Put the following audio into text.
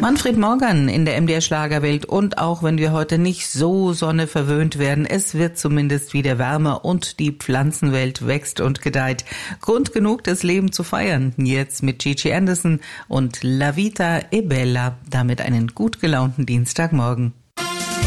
Manfred Morgan in der MDR Schlagerwelt, und auch wenn wir heute nicht so sonneverwöhnt werden, es wird zumindest wieder wärmer und die Pflanzenwelt wächst und gedeiht. Grund genug, das Leben zu feiern. Jetzt mit Gigi Anderson und La Vita è Bella. Damit einen gut gelaunten Dienstagmorgen.